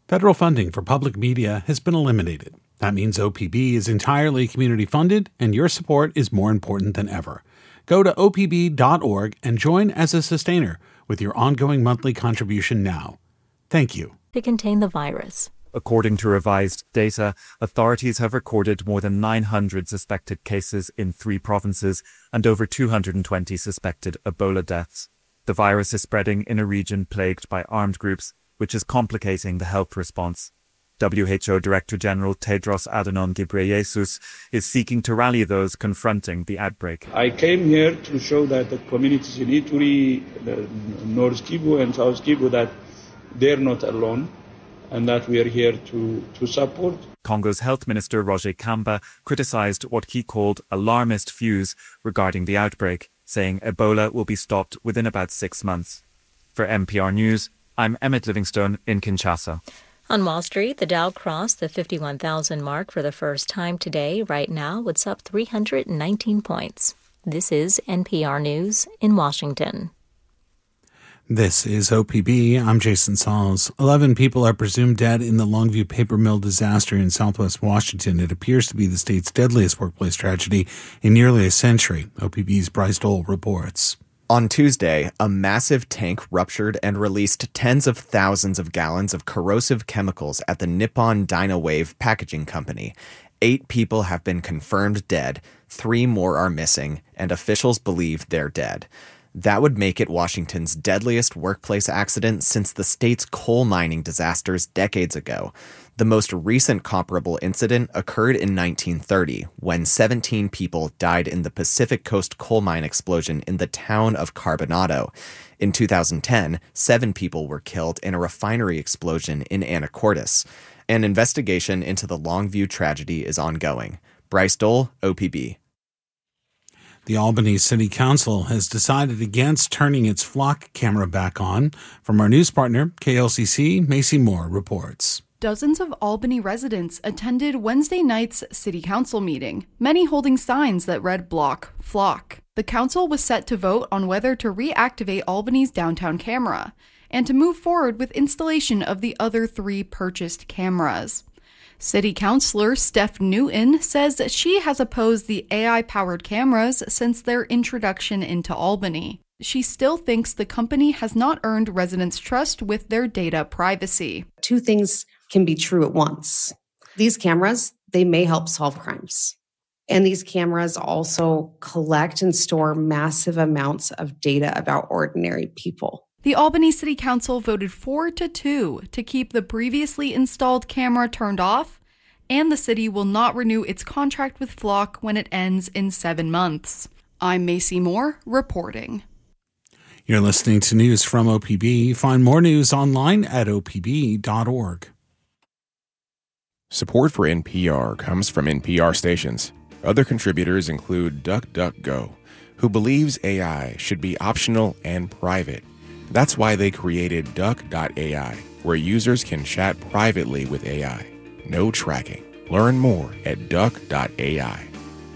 Federal funding for public media has been eliminated. That means OPB is entirely community funded, and your support is more important than ever. Go to opb.org and join as a sustainer with your ongoing monthly contribution now. Thank you. To contain the virus. According to revised data, authorities have recorded more than 900 suspected cases in 3 provinces and over 220 suspected Ebola deaths. The virus is spreading in a region plagued by armed groups, which is complicating the health response. WHO Director General Tedros Adhanom Ghebreyesus is seeking to rally those confronting the outbreak. I came here to show that the communities in Ituri, North Kivu and South Kivu, that they're not alone and that we are here to support. Congo's Health Minister Roger Kamba criticized what he called alarmist views regarding the outbreak, saying Ebola will be stopped within about 6 months. For NPR News, I'm Emmett Livingstone in Kinshasa. On Wall Street, the Dow crossed the 51,000 mark for the first time today. Right now, it's up 319 points. This is NPR News in Washington. This is OPB. I'm Jason Sauls. 11 people are presumed dead in the Longview paper mill disaster in southwest Washington. It appears to be the state's deadliest workplace tragedy in nearly a century. OPB's Bryce Dole reports. On Tuesday, a massive tank ruptured and released tens of thousands of gallons of corrosive chemicals at the Nippon Dynawave Packaging Company. 8 people have been confirmed dead, 3 more are missing, and officials believe they're dead. That would make it Washington's deadliest workplace accident since the state's coal mining disasters decades ago. The most recent comparable incident occurred in 1930, when 17 people died in the Pacific Coast coal mine explosion in the town of Carbonado. In 2010, 7 people were killed in a refinery explosion in Anacortes. An investigation into the Longview tragedy is ongoing. Bryce Dole, OPB. The Albany City Council has decided against turning its flock camera back on. From our news partner, KLCC, Macy Moore reports. Dozens of Albany residents attended Wednesday night's city council meeting, many holding signs that read "Block, Flock." The council was set to vote on whether to reactivate Albany's downtown camera and to move forward with installation of the other 3 purchased cameras. City Councilor Steph Newton says that she has opposed the AI-powered cameras since their introduction into Albany. She still thinks the company has not earned residents' trust with their data privacy. 2 things can be true at once. These cameras, they may help solve crimes. And these cameras also collect and store massive amounts of data about ordinary people. The Albany City Council voted 4-2 to keep the previously installed camera turned off, and the city will not renew its contract with Flock when it ends in 7 months. I'm Macy Moore, reporting. You're listening to news from OPB. Find more news online at opb.org. Support for NPR comes from NPR stations. Other contributors include DuckDuckGo, who believes AI should be optional and private. That's why they created Duck.ai, where users can chat privately with AI. No tracking. Learn more at Duck.ai.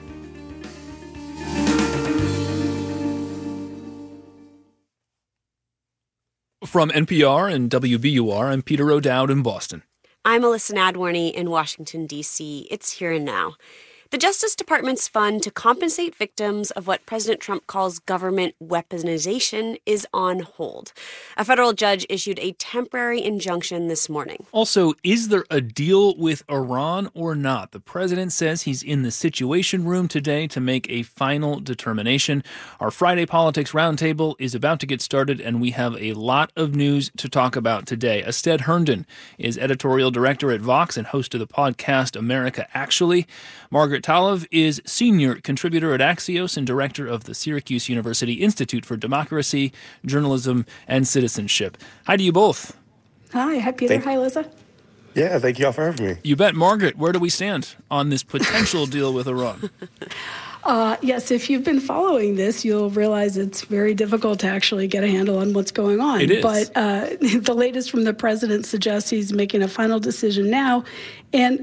From NPR and WBUR, I'm Peter O'Dowd in Boston. I'm Alyssa Nadworny in Washington, D.C. It's Here and Now. The Justice Department's fund to compensate victims of what President Trump calls government weaponization is on hold. A federal judge issued a temporary injunction this morning. Also, is there a deal with Iran or not? The president says he's in the Situation Room today to make a final determination. Our Friday Politics Roundtable is about to get started, and we have a lot of news to talk about today. Ested Herndon is editorial director at Vox and host of the podcast America Actually. Margaret Talev is senior contributor at Axios and director of the Syracuse University Institute for Democracy, Journalism, and Citizenship. Hi to you both. Hi Peter. Hi, Liza. Yeah, thank you all for having me. You bet. Margaret, where do we stand on this potential deal with Iran? Yes, if you've been following this, you'll realize it's very difficult to actually get a handle on what's going on. It is. But the latest from the president suggests he's making a final decision now. And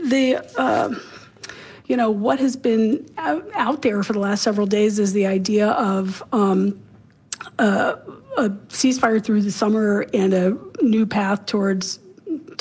what has been out there for the last several days is the idea of a ceasefire through the summer and a new path towards